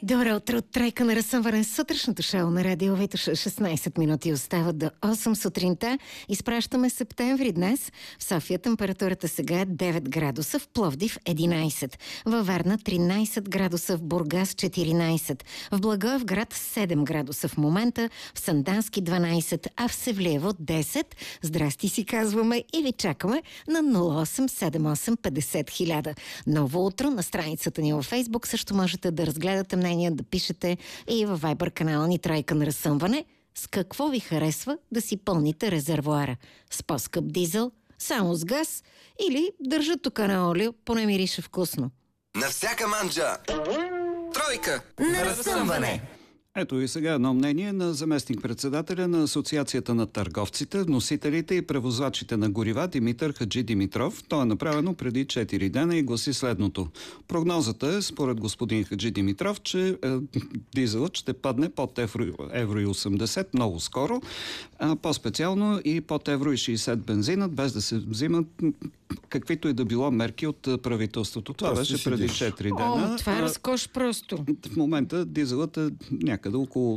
Добро утро от Тройка на разсъмване. Сутрешното шоу на Радио Витоша. 16 минути остават до 8 сутринта. Изпращаме септември днес. В София температурата сега е 9 градуса, в Пловдив 11, във Варна 13 градуса, в Бургас 14, в Благоевград 7 градуса в момента, в Сандански 12, а в Севлиево 10. Здрасти си казваме и ви чакаме на 0878 50 000. Ново утро на страницата ни във Фейсбук. Също можете да разгледате мнения, да пишете и във Viber канала ни Тройка на разсъмване. С какво ви харесва да си пълните резервоара? С по-скъп дизел, само с газ или държа тук на олио, поне мирише вкусно? На всяка манджа Тройка на разсъмване. Ето и сега едно мнение на заместник-председателя на Асоциацията на търговците, вносителите и превозвачите на горива Димитър Хаджи Димитров. То е направено преди 4 дена и гласи следното. Прогнозата е, според господин Хаджи Димитров, че дизелът ще падне под евро и 80 много скоро, по-специално и под евро и 60 бензинът, без да се взимат каквито и да било мерки от правителството. Това беше преди 4 дена. Това е разкош просто. В момента дизелът е някъде около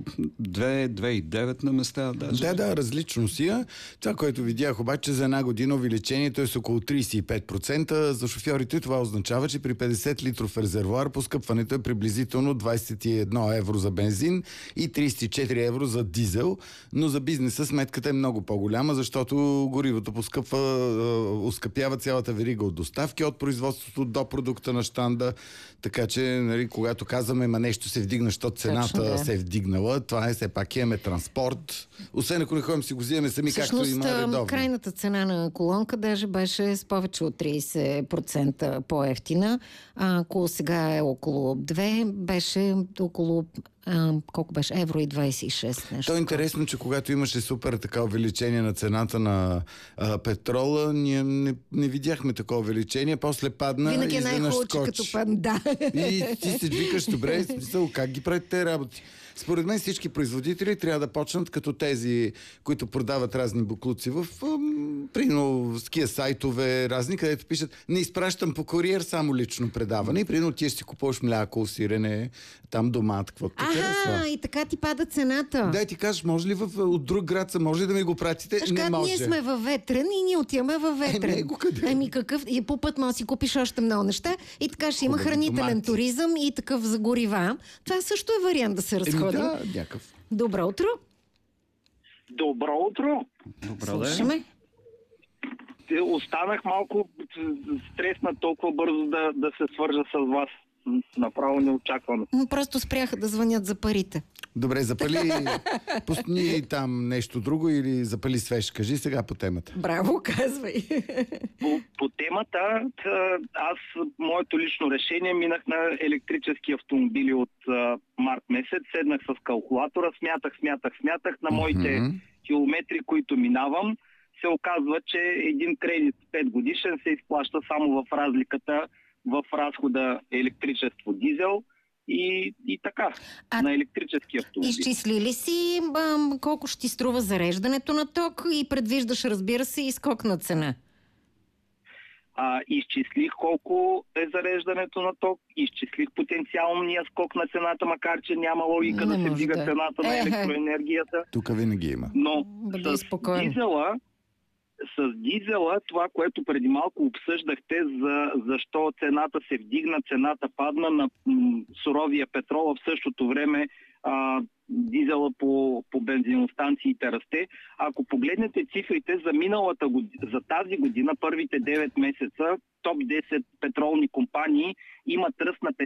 2,9 на места. Даже. Да, различно си е. Това, което видях обаче за една година увеличението е с около 35%. За шофьорите това означава, че при 50 литров резервоар поскъпването е приблизително 21 евро за бензин и 34 евро за дизел. Но за бизнеса сметката е много по-голяма, защото горивото оскъпява цялата верига от доставки от производството до продукта на щанда. Така че, нали, когато казваме, нещо се вдигна, защото цената се е вдигнала, това е все пак имаме транспорт. Освен ако не ходим си го взимаме сами, всъщност, както има редовно. Крайната цена на колонка даже беше с повече от 30% по-ефтина. Ако сега е около 2, беше около колко беше? Евро и 26 нещо. То е интересно, че когато имаше супер така увеличение на цената на петрола, ние не видяхме такова увеличение, после падна и винаги е най-хубаво, че като падна, да. И ти се викаш, добре, смисъл, как ги правите тези работи? Според мен всички производители трябва да почнат като тези, които продават разни буклуци в прино ския сайтове, разни, където пишат: не изпращам по куриер, само лично предаване. И прино ти ще си купуваш мляко, сирене, там домат, каквото ти харесва. И така ти пада цената. Да, ти кажеш, може ли от друг град може ли да ми го пратите? Не може. Ние сме във Ветрен и ние отиваме във Ветрен. Какъв? И по път може да си купиш още много неща и така ще има хранителен туризъм и такъв за горива. Това също е вариант да се разходи. Да, някакъв. Добро утро. Добро утро. Добро да. Слушаме. Останах малко стресна толкова бързо да се свържа с вас. Направо неочаквано. Просто спряха да звънят за парите. Добре, пусни там нещо друго или запали свеж. Кажи сега по темата. Браво, казвай. По темата, моето лично решение, минах на електрически автомобили от март месец, седнах с калкулатора, смятах на моите километри, които минавам. Се оказва, че един кредит 5 годишен се изплаща само в разликата в разхода електричество дизел и така, на електрически автомобили. Изчисли си колко ще ти струва зареждането на ток и предвиждаш, разбира се, и скок на цена? Изчислих колко е зареждането на ток, изчислих потенциалния скок на цената, макар че няма логика да се вдига цената на електроенергията. Тук винаги има. Но с дизела, това, което преди малко обсъждахте, защо цената се вдигна, цената падна на суровия петрол, а в същото време дизела по бензиностанциите расте. Ако погледнете цифрите за тази година, първите 9 месеца, топ 10 петролни компании имат ръст на